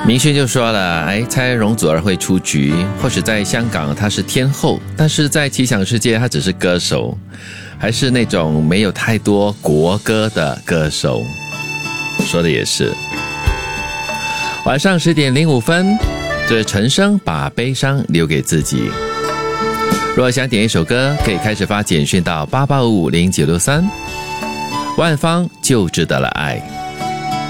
明轩就说了，猜容祖儿会出局，或许在香港她是天后，但是在奇想世界她只是歌手，还是那种没有太多国歌的歌手。说的也是。晚上10点05分，这是陈升把悲伤留给自己。若想点一首歌，可以开始发简讯到88550963。万芳就值得了爱。